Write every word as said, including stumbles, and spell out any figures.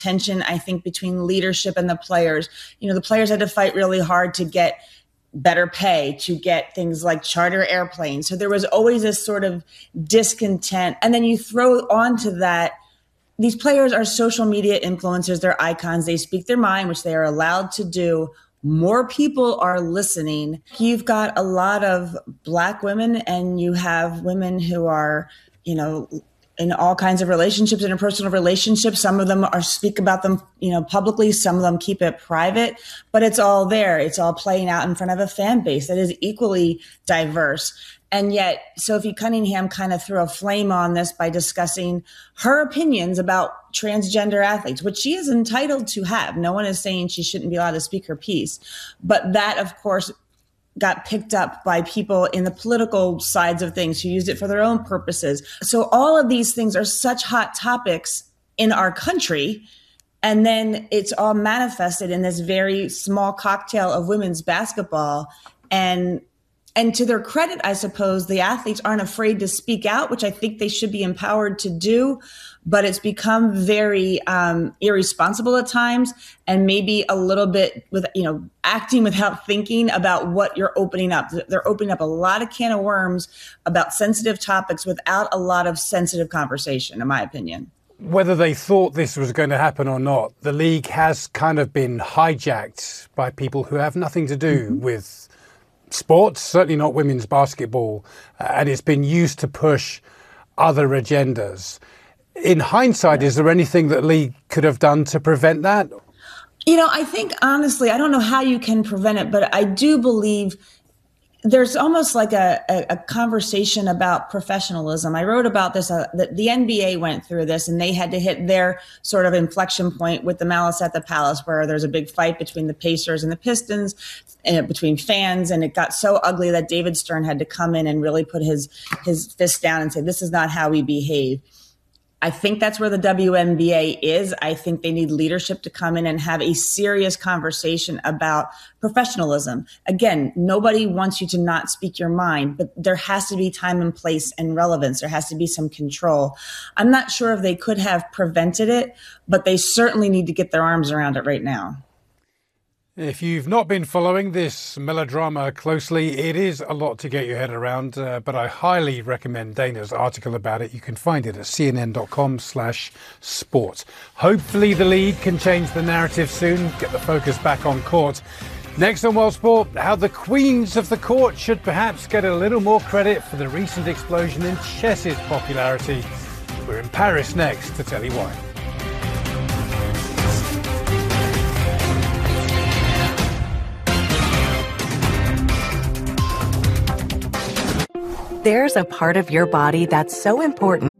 tension, I think, between leadership and the players. You know, the players had to fight really hard to get better pay, to get things like charter airplanes. So there was always this sort of discontent. And then you throw onto that, these players are social media influencers, they're icons, they speak their mind, which they are allowed to do. More people are listening. You've got a lot of Black women, and you have women who are, you know, in all kinds of relationships, interpersonal relationships. Some of them are speak about them, you know, publicly. Some of them keep it private, but it's all there. It's all playing out in front of a fan base that is equally diverse. And yet, Sophie Cunningham kind of threw a flame on this by discussing her opinions about transgender athletes, which she is entitled to have. No one is saying she shouldn't be allowed to speak her piece. But that, of course, got picked up by people in the political sides of things who used it for their own purposes. So all of these things are such hot topics in our country. And then it's all manifested in this very small cocktail of women's basketball. And And to their credit, I suppose, the athletes aren't afraid to speak out, which I think they should be empowered to do. But it's become very um, irresponsible at times, and maybe a little bit with, you know, acting without thinking about what you're opening up. They're opening up a lot of can of worms about sensitive topics without a lot of sensitive conversation, in my opinion. Whether they thought this was going to happen or not, the league has kind of been hijacked by people who have nothing to do mm-hmm. with sports, certainly not women's basketball, uh, and it's been used to push other agendas. In hindsight, is there anything that league could have done to prevent that? You know, I think, honestly, I don't know how you can prevent it, but I do believe there's almost like a, a, a conversation about professionalism. I wrote about this, uh, the, the N B A went through this, and they had to hit their sort of inflection point with the Malice at the Palace, where there's a big fight between the Pacers and the Pistons, and between fans. And it got so ugly that David Stern had to come in and really put his, his fist down and say, this is not how we behave. I think that's where the W N B A is. I think they need leadership to come in and have a serious conversation about professionalism. Again, nobody wants you to not speak your mind, but there has to be time and place and relevance. There has to be some control. I'm not sure if they could have prevented it, but they certainly need to get their arms around it right now. If you've not been following this melodrama closely, it is a lot to get your head around, uh, but I highly recommend Dana's article about it. You can find it at cnn.com slash sport. Hopefully the league can change the narrative soon, get the focus back on court. Next on World Sport, how the queens of the court should perhaps get a little more credit for the recent explosion in chess's popularity. We're in Paris next to tell you why. There's a part of your body that's so important